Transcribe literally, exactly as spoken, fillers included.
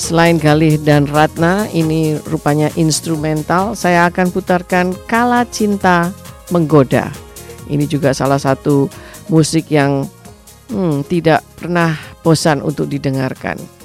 Selain Galih dan Ratna, ini rupanya instrumental, saya akan putarkan Kala Cinta Menggoda. Ini juga salah satu musik yang hmm, tidak pernah bosan untuk didengarkan.